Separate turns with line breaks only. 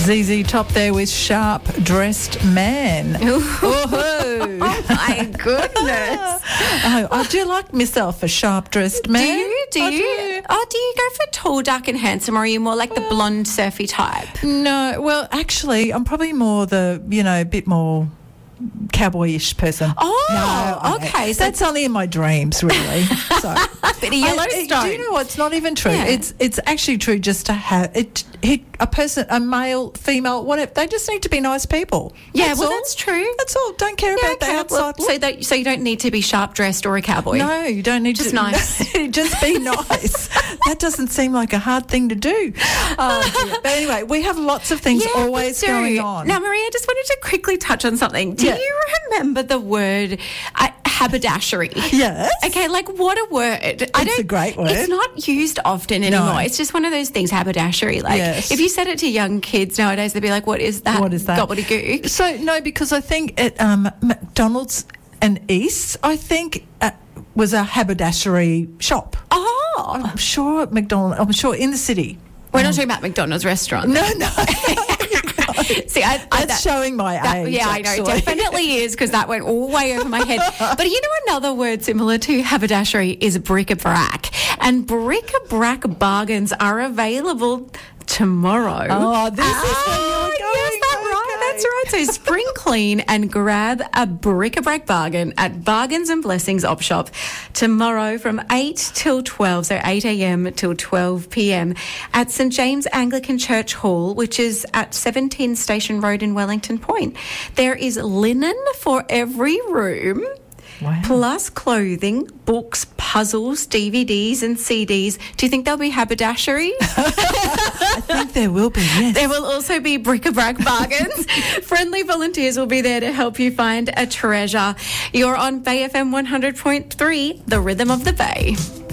ZZ Top there with Sharp Dressed Man.
Oh, my goodness.
I do like myself a sharp dressed man.
Do you? Oh, do you go for tall, dark and handsome, or are you more like the blonde, surfy type?
No, well, actually, I'm probably more the, bit more cowboyish person.
Oh, okay.
So that's only in my dreams, really. So,
bit of Yellowstone.
Do you know what? It's not even true.
Yeah.
It's actually true just to have it. A person, a male, female, whatever. They just need to be nice people.
Yeah,
That's
well,
all.
that's true.
That's all. Don't care about the outside.
So you don't need to be sharp dressed or a cowboy.
No, you don't need
Just
to.
nice.
Just be nice. That doesn't seem like a hard thing to do. Oh, dear. But anyway, we have lots of things always
we do.
going on.
Now, Maria, I just wanted to quickly touch on something. Do you remember the word haberdashery?
Yes.
Okay, like what a word.
It's a great word.
It's not used often anymore.
No.
It's just one of those things, haberdashery. Like if you said it to young kids nowadays, they'd be like, what is that?
What is that?
Gobbledygook.
So, no, because I think at McDonald's and East, I think was a haberdashery shop.
Oh.
I'm sure at McDonald's, I'm sure in the city.
We're not talking about McDonald's restaurant.
No.
See,
that's showing my age.
Yeah, I know. Definitely is, because that went all way over my head. But another word similar to haberdashery is bric-a-brac. And bric-a-brac bargains are available tomorrow.
Oh, this is where you're going.
Yes, that's right. So spring clean and grab a bric-a-brac bargain at Bargains and Blessings Op Shop tomorrow from 8 till 12, so 8 a.m. till 12 p.m. at St James Anglican Church Hall, which is at 17 Station Road in Wellington Point. There is linen for every room.
Wow.
Plus clothing, books, puzzles, DVDs and CDs. Do you think there'll be haberdashery?
I think there will be, yes.
There will also be bric-a-brac bargains. Friendly volunteers will be there to help you find a treasure. You're on Bay FM 100.3, the rhythm of the Bay.